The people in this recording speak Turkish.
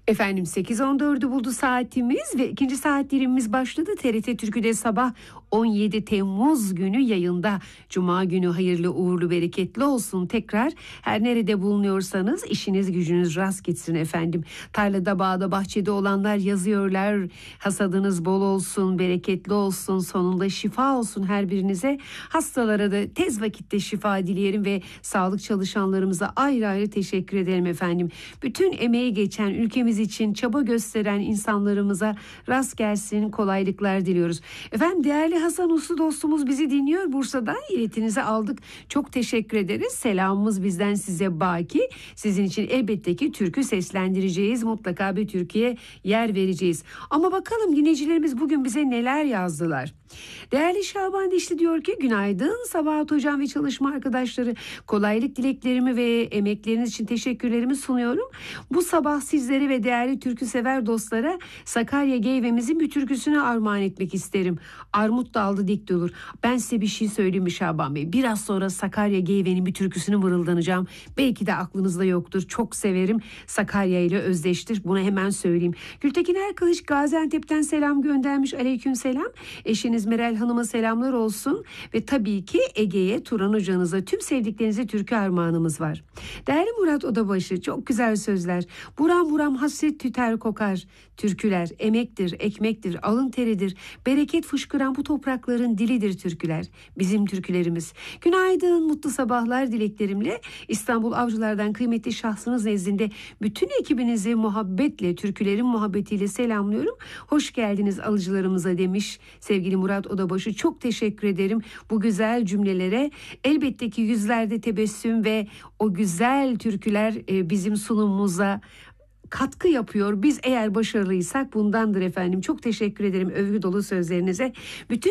Efendim 8.14'ü buldu saatimiz ve ikinci saat dilimimiz başladı. TRT Türkü'de sabah 17 Temmuz günü yayında. Cuma günü hayırlı, uğurlu, bereketli olsun. Tekrar her nerede bulunuyorsanız işiniz gücünüz rast gitsin efendim. Tarlada, bağda, bahçede olanlar yazıyorlar. Hasadınız bol olsun, bereketli olsun, sonunda şifa olsun her birinize. Hastalara da tez vakitte şifa dileyelim ve sağlık çalışanlarımıza ayrı ayrı teşekkür edelim efendim. Bütün emeği geçen, ülkemiz için çaba gösteren insanlarımıza rast gelsin, kolaylıklar diliyoruz. Efendim değerli Hasan Uslu dostumuz bizi dinliyor Bursa'dan. İletinizi aldık. Çok teşekkür ederiz. Selamımız bizden size baki. Sizin için elbette ki türkü seslendireceğiz. Mutlaka bir türküye yer vereceğiz. Ama bakalım dinleyicilerimiz bugün bize neler yazdılar. Değerli Şaban Dişli diyor ki günaydın Sabahat Hocam ve çalışma arkadaşları. Kolaylık dileklerimi ve emekleriniz için teşekkürlerimi sunuyorum. Bu sabah sizlere ve değerli türkü sever dostlara Sakarya Geyve'mizin bir türküsünü armağan etmek isterim. Armut daldı dik durur. Ben size bir şey söyleyeyim mi Şaban Bey? Biraz sonra Sakarya Geyve'nin bir türküsünü mırıldanacağım. Belki de aklınızda yoktur. Çok severim. Sakarya ile özdeştir. Bunu hemen söyleyeyim. Gültekin Erkılıç Gaziantep'ten selam göndermiş. Aleyküm selam. Eşiniz Meral Hanım'a selamlar olsun. Ve tabii ki Ege'ye, Turan Hoca'nıza, tüm sevdiklerinize türkü armağanımız var. Değerli Murat Odabaşı, çok güzel sözler. Buram buram hasret tüter kokar. Türküler emektir, ekmektir, alın teridir. Bereket fışkıran bu toprakların dilidir türküler. Bizim türkülerimiz. Günaydın, mutlu sabahlar dileklerimle İstanbul Avcılar'dan kıymetli şahsınız nezdinde bütün ekibinizi muhabbetle, türkülerin muhabbetiyle selamlıyorum. Hoş geldiniz alıcılarımıza demiş sevgili Murat Odabaşı. Çok teşekkür ederim bu güzel cümlelere. Elbette ki yüzlerde tebessüm ve o güzel türküler bizim sunumumuza katkı yapıyor. Biz eğer başarılıysak bundandır efendim. Çok teşekkür ederim övgü dolu sözlerinize. Bütün